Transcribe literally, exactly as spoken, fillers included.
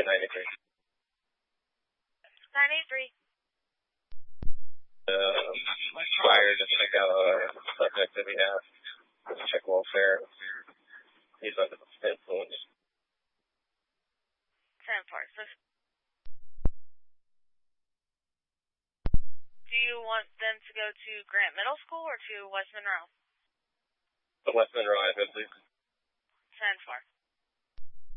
ninety-three. nine eighty-three. Uh, fire to check out a subject that we have. Check welfare. He's under the influence. ten four. So, do you want them to go to Grant Middle School or to West Monroe? The West Monroe, I please. ten four.